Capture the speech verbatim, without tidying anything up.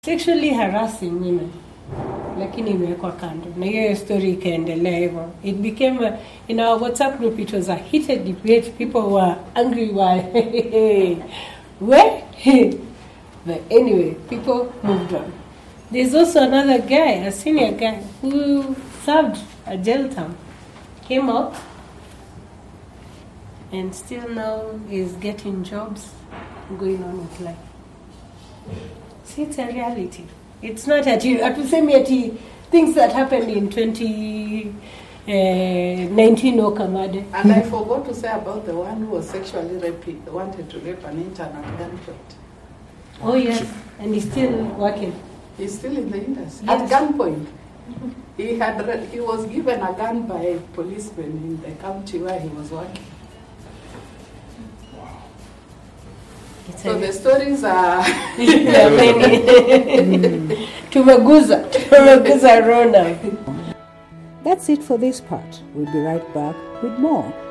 sexually harassing women, lakini imewekwa kando na hiyo story ikaendelea hivyo. It became a, in our WhatsApp group it was a heated debate. People were angry why where but anyway, people moved on. There's also another guy, a senior guy who served a jail term, came out and still now is getting jobs, going on with life. See, it's a reality. It's not at you. At the things that happened in twenty nineteen or Kamade. And I forgot to say about the one who was sexually raped, wanted to rape an intern at gunpoint. Oh yes, and he's still working. He's still in the industry. Yes. At gunpoint. He had re- he was given a gun by a policeman in the county where he was working. It's So a- the stories are There are many. Tumeguza, tumeguza Rona. That's it for this part. We'll be right back with more.